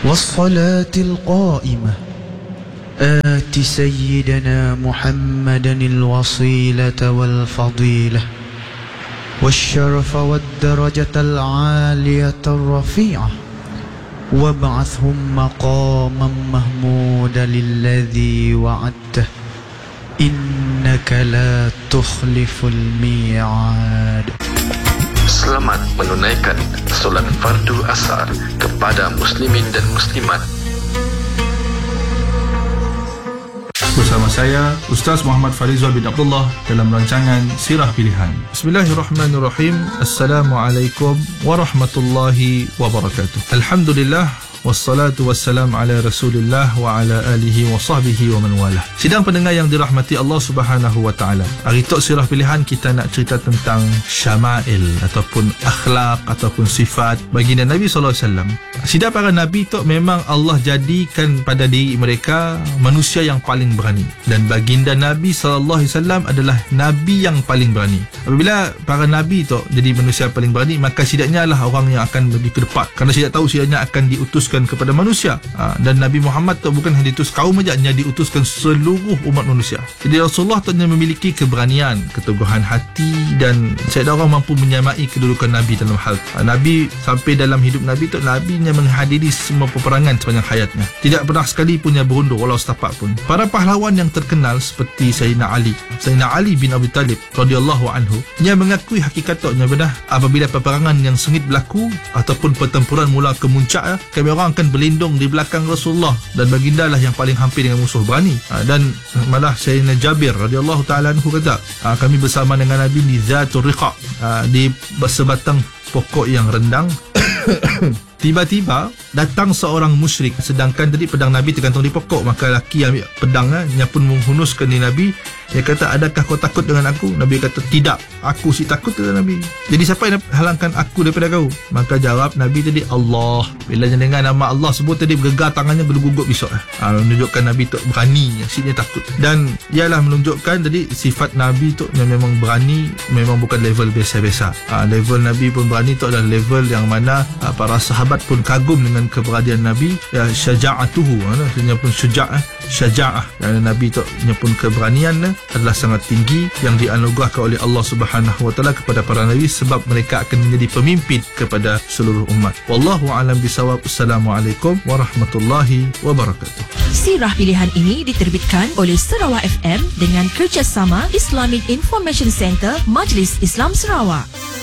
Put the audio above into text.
والصلاة القائمة آت سيدنا محمدا الوصيلة والفضيلة والشرف والدرجة العالية الرفيعة وابعثهم مقاما محمودا الذي وعدته إنك لا تخلف الميعاد. Selamat menunaikan solat fardu asar kepada muslimin dan muslimat. Bersama saya Ustaz Muhammad Farizal bin Abdullah dalam rancangan Sirah Pilihan. Bismillahirrahmanirrahim. Assalamualaikum warahmatullahi wabarakatuh. Alhamdulillah, wassalatu wassalam ala Rasulillah wa ala alihi wa sahbihi wa man walah. Sidang pendengar yang dirahmati Allah Subhanahu wa taala. Hari tok Sirah Pilihan kita nak cerita tentang syama'il ataupun akhlak ataupun sifat baginda Nabi sallallahu alaihi wasallam. Sidang para nabi tok memang Allah jadikan pada diri mereka manusia yang paling berani, dan baginda Nabi sallallahu alaihi wasallam adalah nabi yang paling berani. Apabila para nabi tok jadi manusia paling berani, maka sidaknya lah orang yang akan lebih ke depan, kerana sidak tahu sidaknya akan diutuskan kepada manusia. Dan Nabi Muhammad tu bukan hanya diutus kaum saja, dia diutuskan seluruh umat manusia. Jadi Rasulullah tu memiliki keberanian, keteguhan hati, dan saya orang mampu menyamai kedudukan Nabi dalam hal Nabi sampai dalam hidup Nabi tu, Nabi yang menghadiri semua peperangan sepanjang hayatnya, tidak pernah sekali punya berundur walau setapak pun. Para pahlawan yang terkenal seperti Sayyidina Ali bin Abi Talib radhiyallahu anhu, dia mengakui hakikatnya benar apabila peperangan yang sengit berlaku ataupun pertempuran mula kemuncak, kami orang akan berlindung di belakang Rasulullah, dan baginda lah yang paling hampir dengan musuh berani. Dan malah Sayyidina Jabir radhiyallahu taala anhu kata, kami bersama dengan Nabi di Zatul Riqa, di sebatang pokok yang rendang. Tiba-tiba datang seorang musyrik, sedangkan tadi pedang Nabi tergantung di pokok. Maka lelaki ambil pedangnya pun menghunuskan di Nabi. Dia kata, adakah kau takut dengan aku? Nabi kata, tidak, aku si takut dengan Nabi. Jadi siapa yang halangkan aku daripada kau? Maka jawab Nabi tadi, Allah. Bila dia dengar nama Allah sebut tadi, bergegar tangannya bergugup besok. Menunjukkan Nabi tu berani, asyiknya takut. Dan ialah menunjukkan tadi sifat Nabi tu yang memang berani, memang bukan level biasa-biasa. Level Nabi pun berani tu adalah level yang mana para sahabat pun kagum dengan keberanian Nabi. Ya, syaja'atuhu, dia pun syaja'ah. Dan Nabi tu pun keberanian adalah sangat tinggi yang dianugerahkan oleh Allah Subhanahu wa taala kepada para nabi, sebab mereka akan menjadi pemimpin kepada seluruh umat. Wallahu a'lam bisawab. Assalamualaikum warahmatullahi wabarakatuh. Sirah Pilihan ini diterbitkan oleh Sarawak FM dengan kerjasama Islamic Information Center Majlis Islam Sarawak.